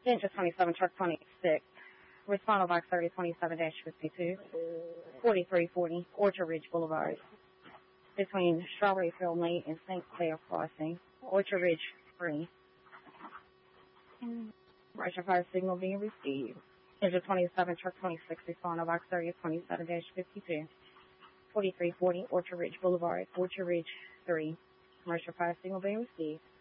Engine 27, truck 26. Responding box 3027-52. 4340 Orchard Ridge Boulevard. Between Strawberry Field Lane and St. Clair Crossing. Orchard Ridge 3. Russian fire signal being received. Engine 27, truck 26, responding box 3027-52. 4340 Orchard Ridge Boulevard, Orchard Ridge 3. Commercial fire signal being received.